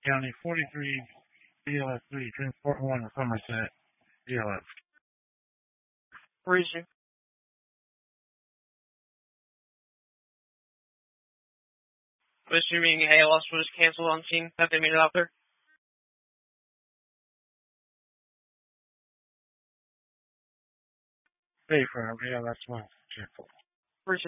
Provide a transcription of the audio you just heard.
County 43, BLS 3, Transport 1, Somerset, BLS. Region. Assuming ALS was canceled on scene, have they made it out there? Hey, for BLS 1, careful.